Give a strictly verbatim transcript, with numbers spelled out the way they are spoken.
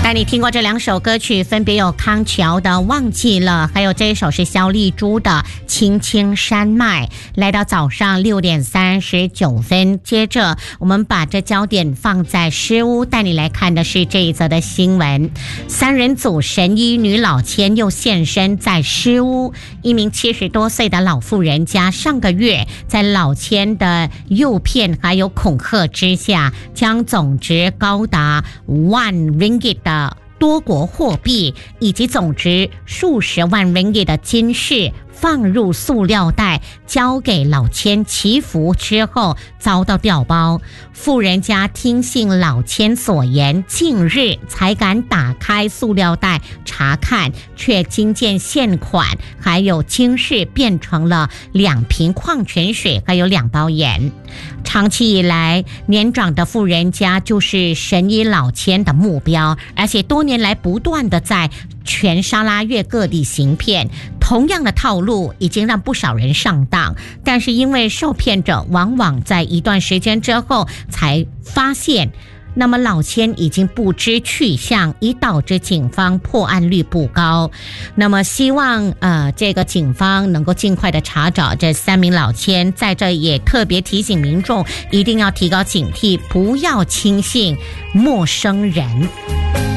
带你听过这两首歌曲，分别有康桥的《忘记了》，还有这一首是萧丽珠的《青青山脉》。来到早上六点三十九分，接着我们把这焦点放在诗屋，带你来看的是这一则的新闻。三人组神医女老千又现身在诗屋，一名七十多岁的老妇人家上个月在老千的诱骗还有恐吓之下，将总值高达 one ringgit 的多国货币以及总值数十万 ringgit 的金饰放入塑料袋，交给老千祈福之后遭到调包。富人家听信老千所言，近日才敢打开塑料袋查看，却惊见现款还有金饰变成了两瓶矿泉水还有两包盐。长期以来，年长的富人家就是神医老千的目标，而且多年来不断的在全沙拉越各地行骗。同样的套路已经让不少人上当，但是因为受骗者往往在一段时间之后才发现，那么老千已经不知去向，以导致警方破案率不高。那么希望呃这个警方能够尽快的查找这三名老千，在这也特别提醒民众一定要提高警惕，不要轻信陌生人。